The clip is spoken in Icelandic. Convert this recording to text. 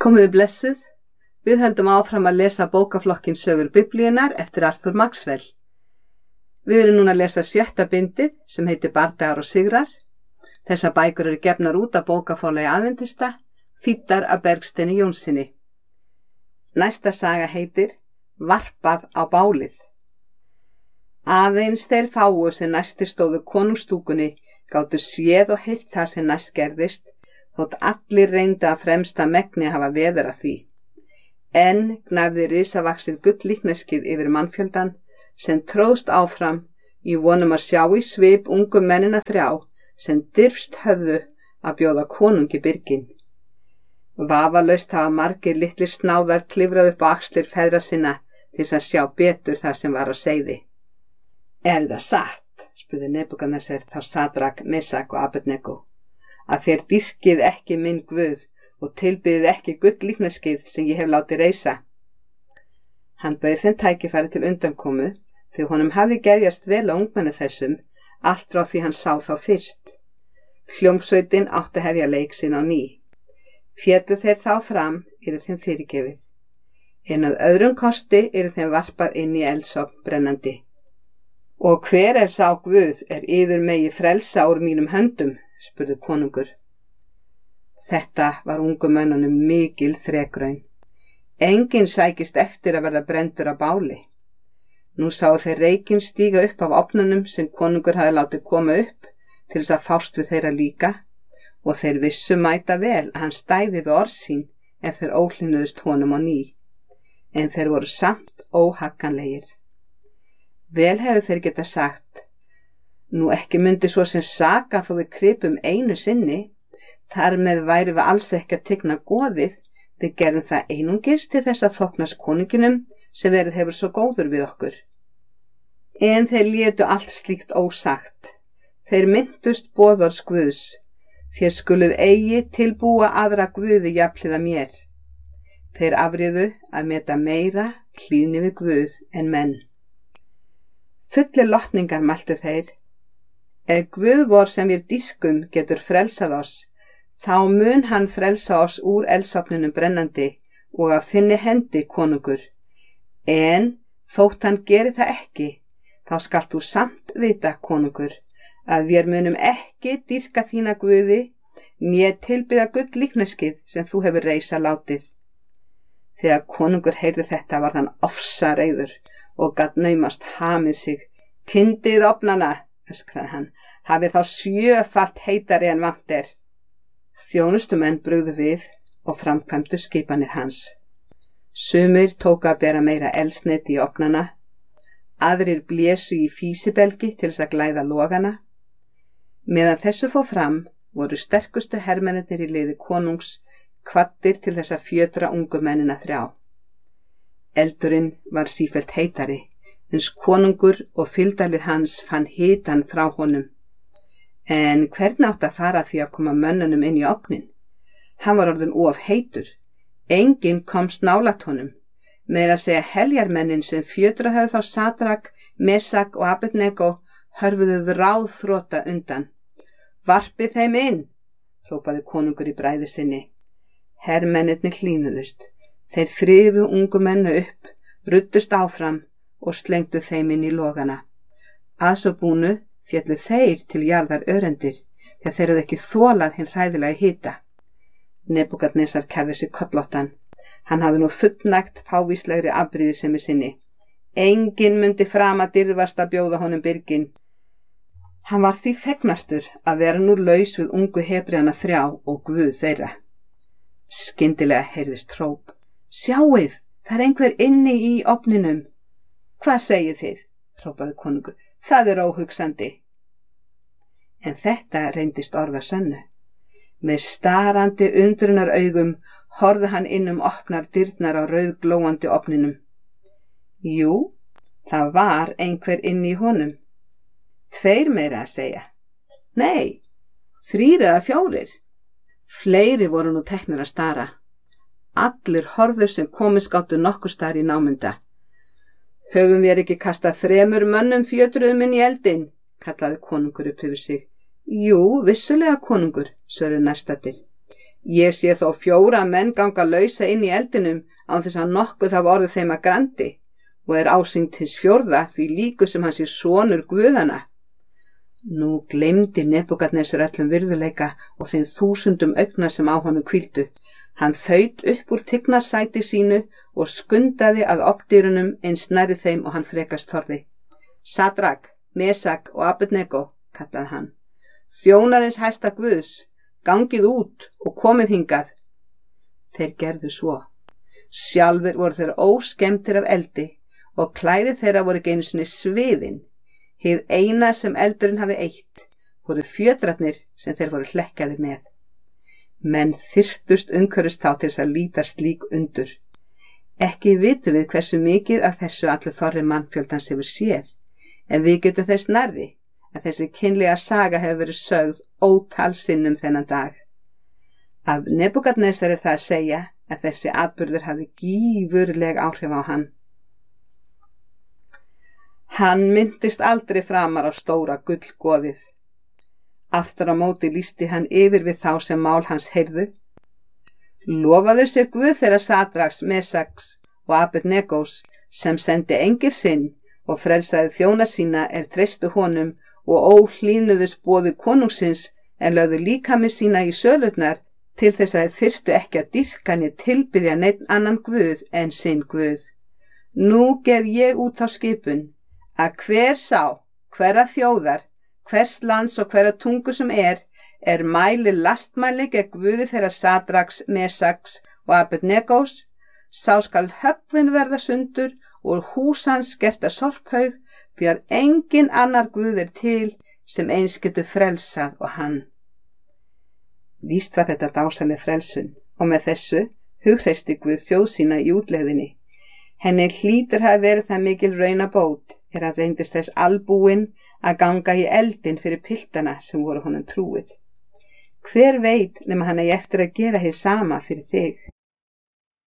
Komiði blessuð, við höldum áfram að lesa bókaflokkin Sögur Biblíunnar eftir Arthur Maxwell. Við erum núna að lesa 7. bindið sem heitir Bardagar og sigrar. Þessar bækur eru gefnar út af bókaforlagi Aðventista, þýddar af Bergsteini Jónssyni. Næsta saga heitir Varpað á bálið. Aðeins þeir fáu sem næstir stóðu konungsstúkunni gátu séð og heyrt það sem næst gerðist, þótt allir reyndu að fremsta megni hafa veður af því. En gnæfði risavaxið gulllíkneskið yfir mannfjöldan sem tróðst áfram í vonum að sjá í svip ungu mennina 3 sem dirfst höfðu að bjóða konungi byrgin. Vafalaust hafa margir litlir snáðar klifrað upp á axlir feðra sinna til að sjá betur það sem var á seiði. Er það satt, spurði Nebúkadnesar þá Sadrak, Mesak og Abednego, að þér dýrkið ekki minn Guð og tilbyðið ekki gulllíkneskið sem ég hef látið reisa? Hann bauð þeim tækifæri til undankomu því honum hafði geðjast vel á ungmenni þessum allt frá því hann sá þá fyrst. Hljómsveitin átti að hefja leik sinn á ný. Féllu þeir þá fram eru þeim fyrirgefið. En að öðrum kosti eru þeim varpað inn í eldsofn brennandi. Og hver er sá Guð yður megi frelsa úr mínum höndum, spurði konungur. Þetta var ungu mönnunum mikil þrekraun. Enginn sækist eftir að verða brenndur á báli. Nú sáu þeir reykinn stíga upp af ofnunum sem konungur hafði látið koma upp til þess að fást við þeirra líka, og þeir vissu mæta vel að hann stæði við orð sín ef þeir óhlýnuðust honum á ný, en þeir voru samt óhagganlegir. Vel hefur þeir geta sagt, nú ekki myndi svo sem saka þó við krypum einu sinni, þar með væri við alls ekki að tigna goðið, við gerðum það einungis til þess að þóknast konunginum sem verið hefur svo góður við okkur. En þeir létu allt slíkt ósagt. Þeir myndust boðorðs Guðs, þér skuluð eigi tilbúa aðra guði jafnhliða mér. Þeir afriðu að meta meira hlýðni við Guð en menn. Fullir lotningar mæltu þeir, ef Guð vor sem við dýrkum getur frelsað oss, þá mun hann frelsa oss úr eldsofninum brennandi og af þinni hendi, konungur. En þótt hann geri það ekki, þá skalt þú samt vita, konungur, að við munum ekki dýrka þína guði, né tilbyða gulllíkneskið sem þú hefur reisa látið. Þegar konungur heyrði þetta varð hann ofsareiður og gat naumast hamið sig. Kyndið ofnana, öskraði hann, hafið þá 7-falt heitari en vant er. Þjónustumenn brugðu við og framkvæmdu skipanir hans. Sumir tóku að bera meira eldsneyti í ofnana, aðrir blésu í físibelgi til þess að glæða logana. Meðan þessu fór fram voru sterkustu hermennir í liði konungs kvaddir til þess að fjötra ungu mennina 3. Eldurinn var sífellt heitari, eins konungur og fylgdarlið hans fann hitan frá honum. En hvernig átti að fara því að koma mönnunum inn í ofnin? Hann var orðinn of heitur. Enginn komst nálægt honum, meira að segja heljarmennin sem fjötra höfðu þá Sadrak, Mesak og Abednego hörfuðu ráðþrota undan. Varpið þeim inn, hrópaði konungur í bræði sinni. Hermennirnir hlýnuðust. Þeir þrifu ungu mennu upp, ruddust áfram og slengdu þeim inn í logana. Að svo búnu féllu þeir til jarðar örendir, þegar þeir hefðu ekki þolað hinn hræðilega hita. Nebúkadnesar kærði sig kollóttan. Hann hafði nú fullnægt fávíslegri afbrýðisemi sinni. Enginn myndi fram að dirfast að bjóða honum byrgin. Hann var því fegnastur að vera nú laus við ungu Hebreana 3 og Guð þeirra. Skyndilega heyrðist hróp. Sjáið, það einhver inni í ofninum. Hvað segið þið? Hrópaði konungur. Það óhugsandi. En þetta reyndist orða sönnu. Með starandi undrunaraugum horfði hann inn opnar dyrnar á rauðglóandi ofninum. Jú, það var einhver inni í honum. 2 meira að segja. Nei, 3 eða 4. Fleiri voru nú teknir að stara. Allir horfður sem komist gátu nokkur staðar í námunda. Höfum við ekki kastað 3 mönnum fjötruðum inn í eldinn, kallaði konungur upp yfir sig. Jú, vissulega konungur, svöruðu nærstaddir. Ég sé þó 4 menn ganga lausa inn í eldinum án þess að nokkuð hafa orðið þeim að grandi og ásýnd hins 4. því líkur sem hann sé sonur guðanna. Nú gleymdi Nebúkadnesar öllum virðuleika og þeim 1000 augna sem á honum hvíldu. Hann þaut upp úr tignarsæti sínu og skundaði að ofndyrunum eins nærri þeim og hann frekast þorði. Sadrak, Mesak og Abednego, kallaði hann. Þjónarins hæsta guðs, gangið út og komið hingað. Þeir gerðu svo. Sjálfur voru þeir óskemmtir af eldi og klæði þeirra voru ekki einu sinni sviðin. Hið eina sem eldurinn hafði eytt voru fjötrarnir sem þeir voru hlekkaðir með. Menn þyrftust umhverfis þá til þess að líta slík undur. Ekki vitum við hversu mikið af þessu allur þorri mannfjöldans hefur séð, en við getum þess nærri að þessi kynlega saga hefur verið sögð ótal sinnum þennan dag. Af Nebúkadnesar er það að segja að þessi atburður hafði gífurleg áhrif á hann. Hann minntist aldrei framar á stóra gullgoðið. Aftur á móti lýsti hann yfir við þá sem mál hans heyrðu. Lofaðu sér Guð þeirra Sadraks, Mesaks og Abednegós sem sendi engil sinn og frelsaði þjóna sína treystu honum og óhlýðnuðust boði konungsins lögðu líkami sína í sölurnar til þess að þeir þyrftu ekki að dýrka né tilbiðja neinn annan guð en sinn Guð. Nú gef ég út á skipun að hver sá, hverra þjóðar, hvers lands og hverra tungu sem mæli lastmæli gegn Guði þeirra Sadraks, Mesaks og Abednegós, sá skal höggvin verða sundur og hús hans gert að sorphaug, því að engin annar Guð til sem eins getur frelsað og hann. Víst var þetta dásaleg frelsun og með þessu hughreysti Guð þjóð sína í útlegðinni. Henni hlýtur hafi verið það mikil raunabót hann reyndist þess albúinn að ganga í eldinn fyrir piltana sem voru honum trúið. Hver veit nema hann eigi eftir að gera hið sama fyrir þig.